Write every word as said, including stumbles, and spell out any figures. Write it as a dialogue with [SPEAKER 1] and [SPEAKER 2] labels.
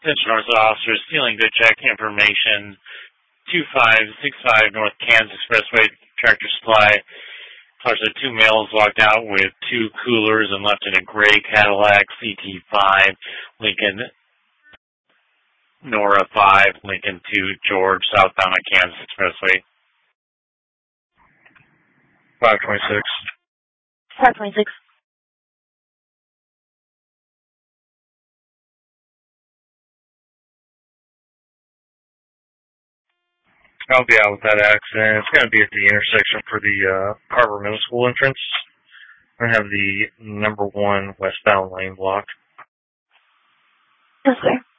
[SPEAKER 1] Attention North officers, stealing good check information. two five six five North Kansas Expressway, Tractor Supply. Cars of two males walked out with two coolers and left in a gray Cadillac C T five, Lincoln Nora five, Lincoln two, George, southbound on Kansas Expressway. five twenty-six.
[SPEAKER 2] five twenty-six.
[SPEAKER 3] I'll be out with that accident. It's going to be at the intersection for the uh, Carver Middle School entrance. We're going to have the number one westbound lane blocked.
[SPEAKER 2] Yes, sir.